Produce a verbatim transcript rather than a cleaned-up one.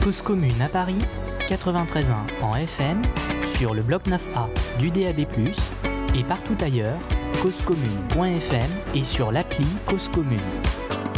Cause Commune à Paris, quatre-vingt-treize virgule un en F M, sur le bloc neuf A du D A B plus, et partout ailleurs, causecommune point f m et sur l'appli Cause Commune.